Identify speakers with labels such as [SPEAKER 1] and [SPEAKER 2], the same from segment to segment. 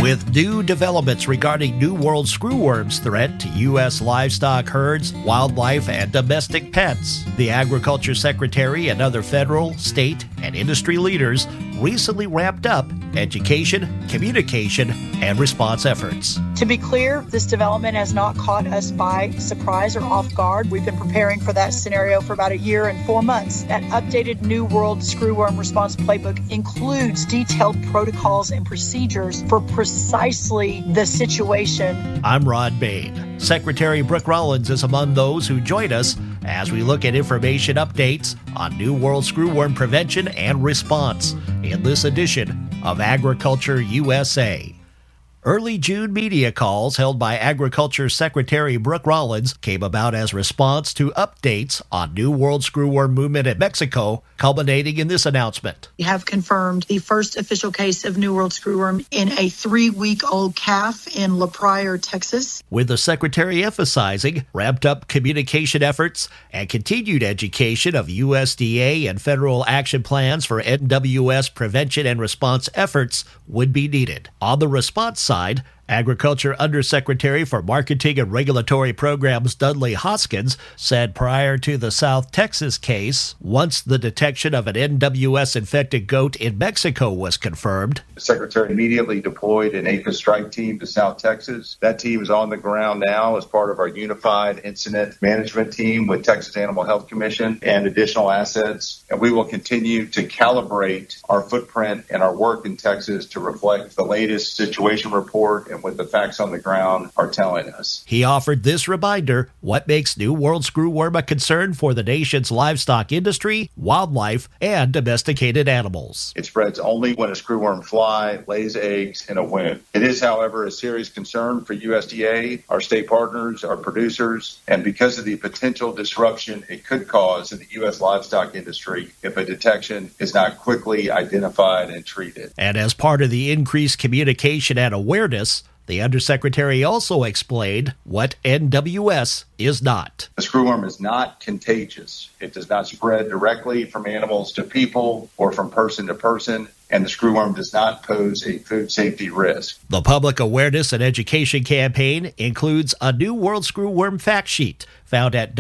[SPEAKER 1] With new developments regarding New World screwworm's threat to U.S. livestock herds, wildlife, and domestic pets, the Agriculture Secretary and other federal, state, and industry leaders recently ramped up education, communication, and response efforts.
[SPEAKER 2] To be clear, this development has not caught us by surprise or off guard. We've been preparing for that scenario for about a year and 4 months. That updated New World Screwworm Response Playbook includes detailed protocols and procedures for precisely the situation.
[SPEAKER 1] I'm Rod Bain. Secretary Brooke Rollins is among those who join us as we look at information updates on New World screwworm prevention and response in this edition of Agriculture USA. Early June media calls held by Agriculture Secretary Brooke Rollins came about as response to updates on New World screwworm movement in Mexico, culminating in this announcement.
[SPEAKER 2] We have confirmed the first official case of New World screwworm in a 3-week-old calf in La Pryor, Texas.
[SPEAKER 1] With the Secretary emphasizing ramped up communication efforts and continued education of USDA and federal action plans for NWS prevention and response efforts would be needed. On the response side, Agriculture Undersecretary for Marketing and Regulatory Programs Dudley Hoskins said prior to the South Texas case, once the detection of an NWS-infected goat in Mexico was confirmed,
[SPEAKER 3] the Secretary immediately deployed an APHIS strike team to South Texas. That team is on the ground now as part of our unified incident management team with Texas Animal Health Commission and additional assets. And we will continue to calibrate our footprint and our work in Texas to reflect the latest situation report and what the facts on the ground are telling us.
[SPEAKER 1] He offered this reminder: what makes New World screwworm a concern for the nation's livestock industry, wildlife, and domesticated animals.
[SPEAKER 3] It spreads only when a screwworm fly lays eggs in a wound. It is, however, a serious concern for USDA, our state partners, our producers, and because of the potential disruption it could cause in the U.S. livestock industry if a detection is not quickly identified and treated.
[SPEAKER 1] And as part of the increased communication and awareness, the Undersecretary also explained what NWS is not.
[SPEAKER 3] The screwworm is not contagious. It does not spread directly from animals to people or from person to person, and the screwworm does not pose a food safety risk.
[SPEAKER 1] The public awareness and education campaign includes a New World screwworm fact sheet found at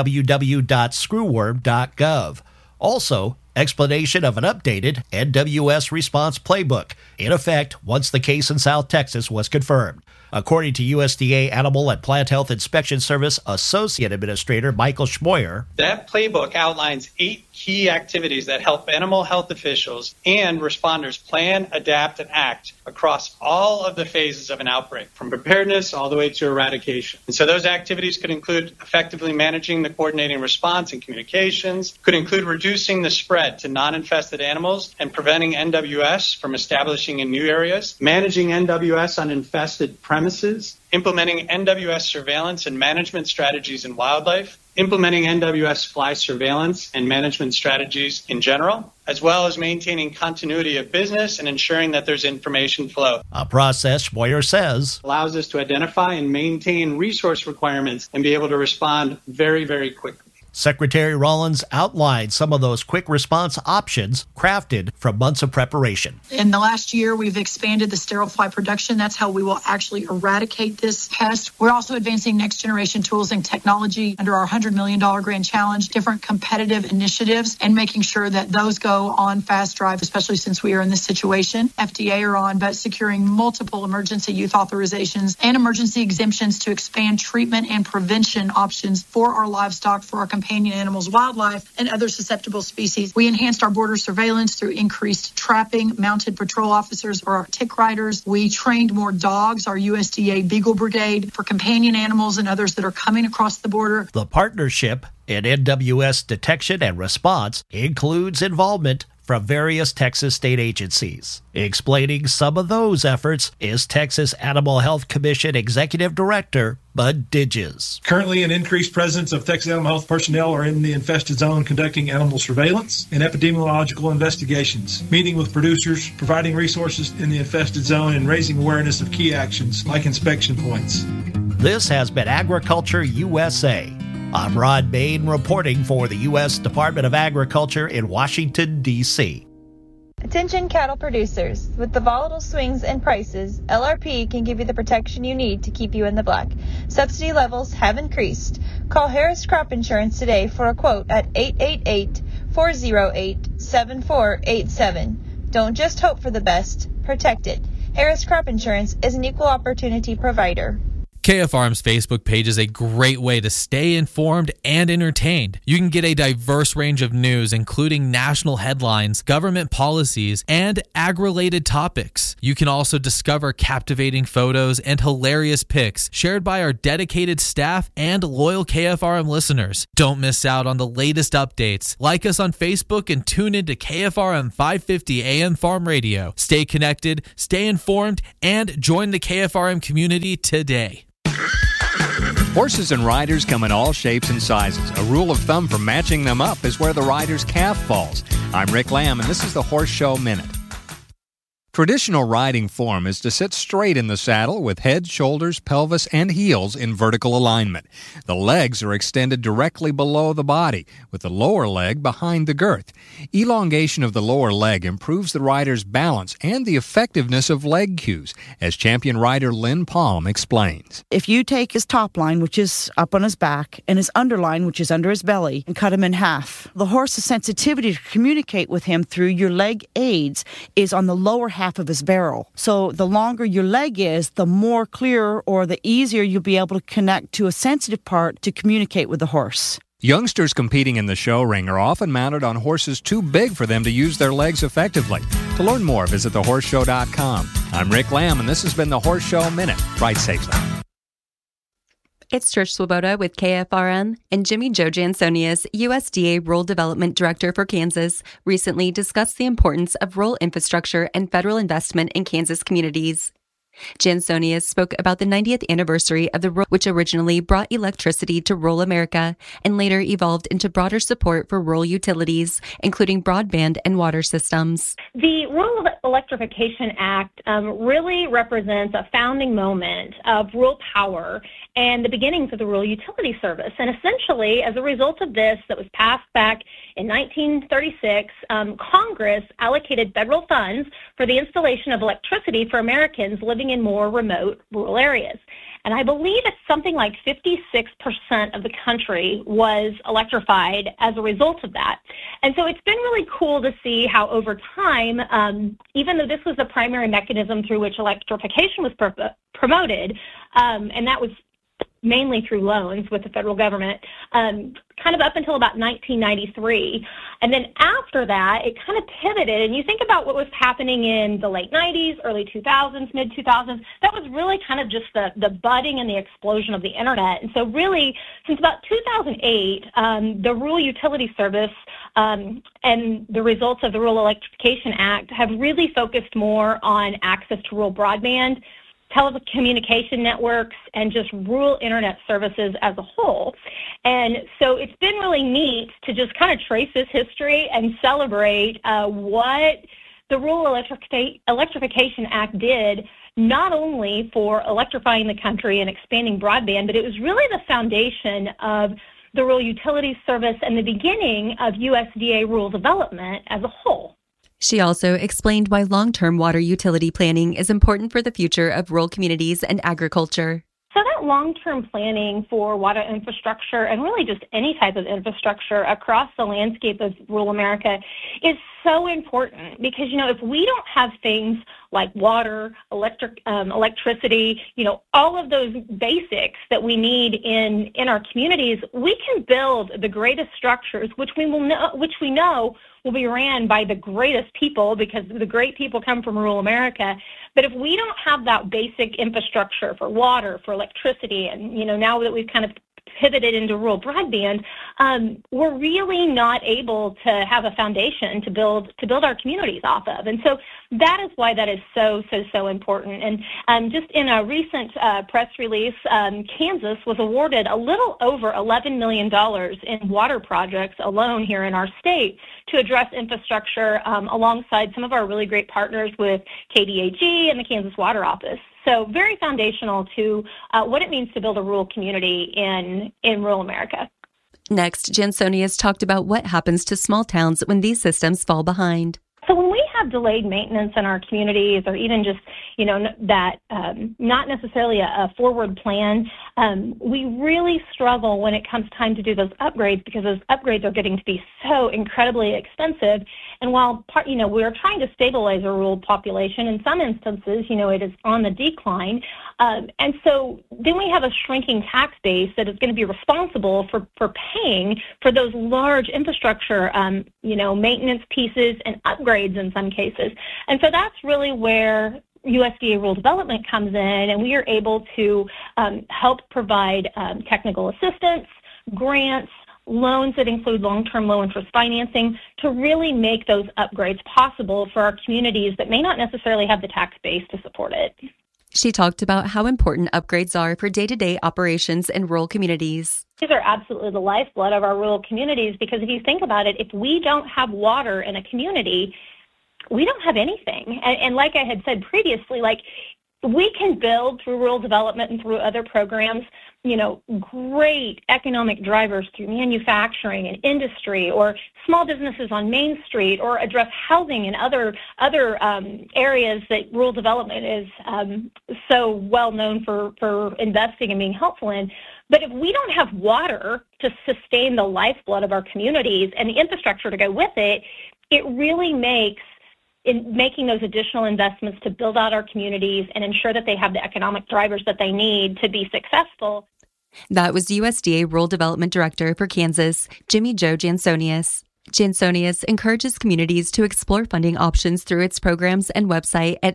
[SPEAKER 1] www.screwworm.gov. Also, explanation of an updated NWS response playbook, in effect once the case in South Texas was confirmed. According to USDA Animal and Plant Health Inspection Service Associate Administrator Michael Schmoyer,
[SPEAKER 4] that playbook outlines 8 key activities that help animal health officials and responders plan, adapt, and act across all of the phases of an outbreak, from preparedness all the way to eradication. And so those activities could include effectively managing the coordinating response and communications, could include reducing the spread to non-infested animals and preventing NWS from establishing in new areas, managing NWS on infested premises, implementing NWS surveillance and management strategies in wildlife, implementing NWS fly surveillance and management strategies in general, as well as maintaining continuity of business and ensuring that there's information flow.
[SPEAKER 1] A process, Schmoyer says,
[SPEAKER 4] allows us to identify and maintain resource requirements and be able to respond very, very quickly.
[SPEAKER 1] Secretary Rollins outlined some of those quick response options crafted from months of preparation.
[SPEAKER 2] In the last year, we've expanded the sterile fly production. That's how we will actually eradicate this pest. We're also advancing next generation tools and technology under our $100 million grand challenge, different competitive initiatives, and making sure that those go on fast drive, especially since we are in this situation. FDA are on, but securing multiple emergency youth authorizations and emergency exemptions to expand treatment and prevention options for our livestock, for our companion animals, wildlife, and other susceptible species. We enhanced our border surveillance through increased trapping, mounted patrol officers or our tick riders. We trained more dogs, our USDA Beagle Brigade, for companion animals and others that are coming across the border.
[SPEAKER 1] The partnership in NWS detection and response includes involvement from various Texas state agencies. Explaining some of those efforts is Texas Animal Health Commission Executive Director Bud Digges.
[SPEAKER 5] Currently, an increased presence of Texas Animal Health personnel are in the infested zone conducting animal surveillance and epidemiological investigations, meeting with producers, providing resources in the infested zone, and raising awareness of key actions like inspection points.
[SPEAKER 1] This has been Agriculture USA. I'm Rod Bain reporting for the U.S. Department of Agriculture in Washington, D.C.
[SPEAKER 6] Attention cattle producers. With the volatile swings in prices, LRP can give you the protection you need to keep you in the black. Subsidy levels have increased. Call Harris Crop Insurance today for a quote at 888-408-7487. Don't just hope for the best, protect it. Harris Crop Insurance is an equal opportunity provider.
[SPEAKER 7] KFRM's Facebook page is a great way to stay informed and entertained. You can get a diverse range of news, including national headlines, government policies, and ag-related topics. You can also discover captivating photos and hilarious pics shared by our dedicated staff and loyal KFRM listeners. Don't miss out on the latest updates. Like us on Facebook and tune into KFRM 550 AM Farm Radio. Stay connected, stay informed, and join the KFRM community today.
[SPEAKER 8] Horses and riders come in all shapes and sizes. A rule of thumb for matching them up is where the rider's calf falls. I'm Rick Lamb, and this is the Horse Show Minute. Traditional riding form is to sit straight in the saddle with head, shoulders, pelvis, and heels in vertical alignment. The legs are extended directly below the body, with the lower leg behind the girth. Elongation of the lower leg improves the rider's balance and the effectiveness of leg cues, as champion rider Lynn Palm explains.
[SPEAKER 9] If you take his top line, which is up on his back, and his underline, which is under his belly, and cut him in half, the horse's sensitivity to communicate with him through your leg aids is on the lower half of his barrel. So the longer your leg is, the more clear or the easier you'll be able to connect to a sensitive part to communicate with the horse.
[SPEAKER 8] Youngsters competing in the show ring are often mounted on horses too big for them to use their legs effectively. To learn more, visit thehorseshow.com. I'm Rick Lamb, and this has been the Horse Show Minute. Ride safely.
[SPEAKER 10] It's Trish Swoboda with KFRM, and Jimmy Joe Jansonius, USDA Rural Development Director for Kansas, recently discussed the importance of rural infrastructure and federal investment in Kansas communities. Jansonius spoke about the 90th anniversary of the rural, which originally brought electricity to rural America and later evolved into broader support for rural utilities, including broadband and water systems.
[SPEAKER 11] The Rural Electrification Act really represents a founding moment of rural power and the beginnings of the rural utility service. And essentially, as a result of this that was passed back in 1936, Congress allocated federal funds for the installation of electricity for Americans living in more remote rural areas. And I believe it's something like 56% of the country was electrified as a result of that. And so it's been really cool to see how over time, even though this was the primary mechanism through which electrification was promoted, and that was mainly through loans with the federal government, kind of up until about 1993. And then after that, it kind of pivoted. And you think about what was happening in the late 90s, early 2000s, mid-2000s, that was really kind of just the budding and the explosion of the internet. And so really, since about 2008, the Rural Utility Service and the results of the Rural Electrification Act have really focused more on access to rural broadband, telecommunication networks, and just rural internet services as a whole. And so it's been really neat to just kind of trace this history and celebrate what the Rural Electrification Act did, not only for electrifying the country and expanding broadband, but it was really the foundation of the Rural Utilities Service and the beginning of USDA rural development as a whole.
[SPEAKER 10] She also explained why long-term water utility planning is important for the future of rural communities and agriculture.
[SPEAKER 11] So that long-term planning for water infrastructure and really just any type of infrastructure across the landscape of rural America is so important because, if we don't have things like water, electricity, all of those basics that we need in our communities, we can build the greatest structures, which we know will be ran by the greatest people because the great people come from rural America. But if we don't have that basic infrastructure for water, for electricity, and now that we've kind of pivoted into rural broadband, we're really not able to have a foundation to build our communities off of. And so that is why that is so important. And just in a recent press release, Kansas was awarded a little over $11 million in water projects alone here in our state to address infrastructure alongside some of our really great partners with KDAG and the Kansas Water Office. So very foundational to what it means to build a rural community in rural America.
[SPEAKER 10] Next, Jansonius talked about what happens to small towns when these systems fall behind.
[SPEAKER 11] So when we have delayed maintenance in our communities, or even just, that not necessarily a forward plan, we really struggle when it comes time to do those upgrades, because those upgrades are getting to be so incredibly expensive. And while we're trying to stabilize a rural population, in some instances, it is on the decline. And so then we have a shrinking tax base that is going to be responsible for paying for those large infrastructure, maintenance pieces and upgrades in some cases. And so that's really where USDA rural development comes in, and we are able to help provide technical assistance, grants, loans that include long-term low interest financing to really make those upgrades possible for our communities that may not necessarily have the tax base to support it.
[SPEAKER 10] She talked about how important upgrades are for day-to-day operations in rural communities.
[SPEAKER 11] These are absolutely the lifeblood of our rural communities, because if you think about it, if we don't have water in a community, we don't have anything. And like I had said previously, we can build through rural development and through other programs, great economic drivers through manufacturing and industry, or small businesses on Main Street, or address housing and other areas that rural development is so well known for investing and being helpful in. But if we don't have water to sustain the lifeblood of our communities and the infrastructure to go with it, it really makes in making those additional investments to build out our communities and ensure that they have the economic drivers that they need to be successful.
[SPEAKER 10] That was USDA Rural Development Director for Kansas, Jimmy Jo Jansonius. Jansonius encourages communities to explore funding options through its programs and website at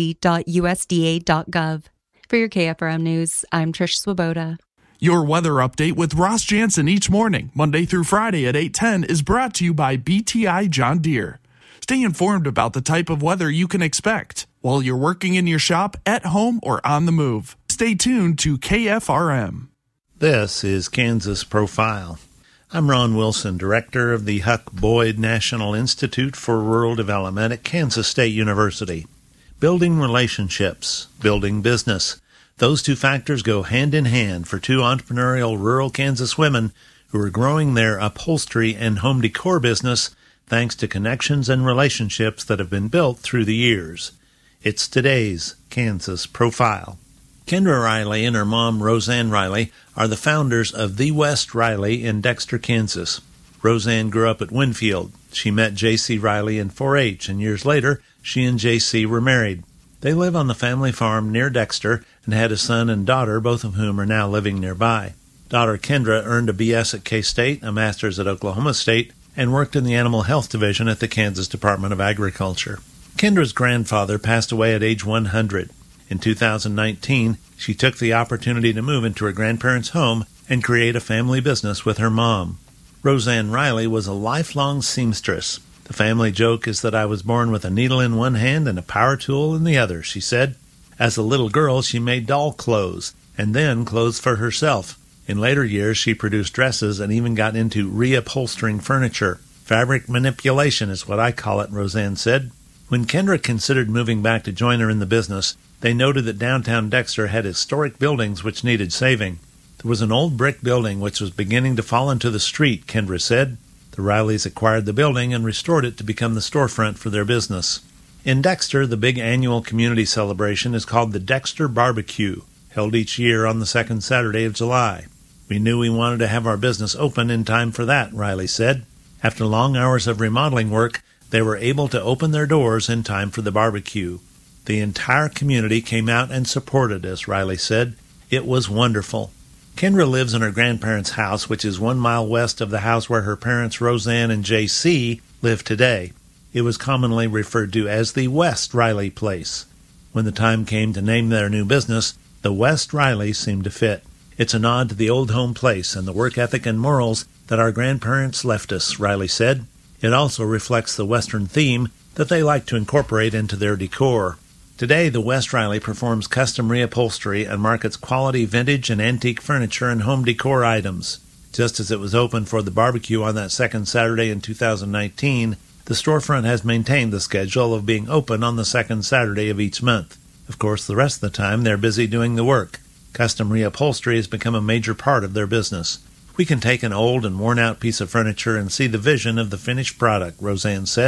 [SPEAKER 10] rd.usda.gov. For your KFRM News, I'm Trish Swoboda.
[SPEAKER 12] Your weather update with Ross Jansen each morning, Monday through Friday at 8:10, is brought to you by BTI John Deere. Stay informed about the type of weather you can expect while you're working in your shop, at home, or on the move. Stay tuned to KFRM.
[SPEAKER 13] This is Kansas Profile. I'm Ron Wilson, Director of the Huck Boyd National Institute for Rural Development at Kansas State University. Building relationships, building business. Those two factors go hand in hand for two entrepreneurial rural Kansas women who are growing their upholstery and home decor business thanks to connections and relationships that have been built through the years. It's today's Kansas Profile. Kendra Riley and her mom, Roseanne Riley, are the founders of The West Riley in Dexter, Kansas. Roseanne grew up at Winfield. She met J.C. Riley in 4-H, and years later, she and J.C. were married. They live on the family farm near Dexter and had a son and daughter, both of whom are now living nearby. Daughter Kendra earned a B.S. at K-State, a master's at Oklahoma State, and worked in the Animal Health Division at the Kansas Department of Agriculture. Kendra's grandfather passed away at age 100. In 2019, she took the opportunity to move into her grandparents' home and create a family business with her mom. Roseanne Riley was a lifelong seamstress. The family joke is that I was born with a needle in one hand and a power tool in the other, she said. As a little girl, she made doll clothes, and then clothes for herself. In later years, she produced dresses and even got into reupholstering furniture. Fabric manipulation is what I call it, Roseanne said. When Kendra considered moving back to join her in the business, they noted that downtown Dexter had historic buildings which needed saving. There was an old brick building which was beginning to fall into the street, Kendra said. The Rileys acquired the building and restored it to become the storefront for their business. In Dexter, the big annual community celebration is called the Dexter Barbecue, held each year on the second Saturday of July. We knew we wanted to have our business open in time for that, Riley said. After long hours of remodeling work, they were able to open their doors in time for the barbecue. The entire community came out and supported us, Riley said. It was wonderful. Kendra lives in her grandparents' house, which is 1 mile west of the house where her parents, Roseanne and J.C., live today. It was commonly referred to as the West Riley Place. When the time came to name their new business, the West Riley seemed to fit. It's a nod to the old home place and the work ethic and morals that our grandparents left us, Riley said. It also reflects the Western theme that they like to incorporate into their decor. Today, the West Riley performs custom reupholstery and markets quality vintage and antique furniture and home decor items. Just as it was open for the barbecue on that second Saturday in 2019, the storefront has maintained the schedule of being open on the second Saturday of each month. Of course, the rest of the time, they're busy doing the work. Custom reupholstery has become a major part of their business. We can take an old and worn-out piece of furniture and see the vision of the finished product, Roseanne said.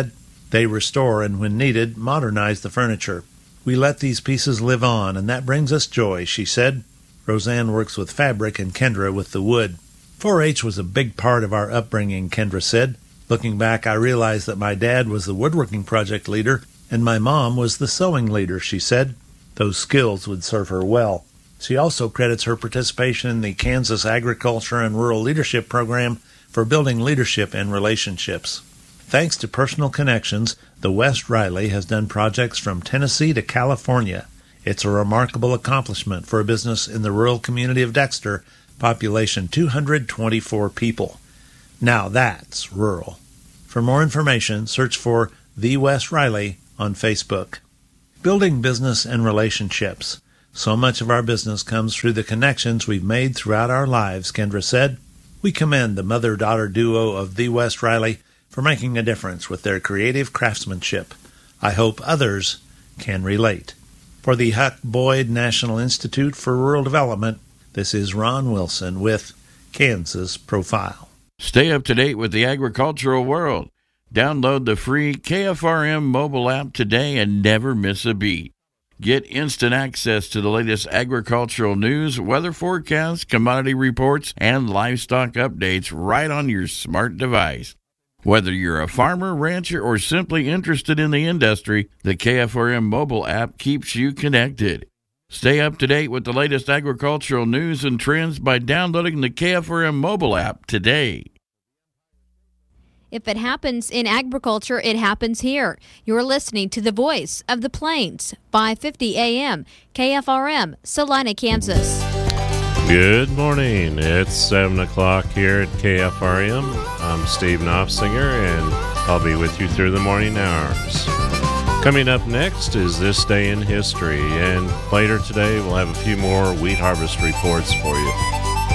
[SPEAKER 13] They restore and, when needed, modernize the furniture. We let these pieces live on, and that brings us joy, she said. Roseanne works with fabric and Kendra with the wood. 4-H was a big part of our upbringing, Kendra said. Looking back, I realized that my dad was the woodworking project leader and my mom was the sewing leader, she said. Those skills would serve her well. She also credits her participation in the Kansas Agriculture and Rural Leadership Program for building leadership and relationships. Thanks to personal connections, the West Riley has done projects from Tennessee to California. It's a remarkable accomplishment for a business in the rural community of Dexter, population 224 people. Now that's rural. For more information, search for The West Riley on Facebook. Building business and relationships. So much of our business comes through the connections we've made throughout our lives, Kendra said. We commend the mother-daughter duo of The West Riley for making a difference with their creative craftsmanship. I hope others can relate. For the Huck Boyd National Institute for Rural Development, this is Ron Wilson with Kansas Profile.
[SPEAKER 14] Stay up to date with the agricultural world. Download the free KFRM mobile app today and never miss a beat. Get instant access to the latest agricultural news, weather forecasts, commodity reports, and livestock updates right on your smart device. Whether you're a farmer, rancher, or simply interested in the industry, the KFRM mobile app keeps you connected. Stay up to date with the latest agricultural news and trends by downloading the KFRM mobile app today.
[SPEAKER 15] If it happens in agriculture, it happens here. You're listening to the Voice of the Plains, 550 AM, KFRM, Salina, Kansas.
[SPEAKER 16] Good morning. It's 7 o'clock here at KFRM. I'm Steve Knopfsinger, and I'll be with you through the morning hours. Coming up next is This Day in History, and later today we'll have a few more wheat harvest reports for you.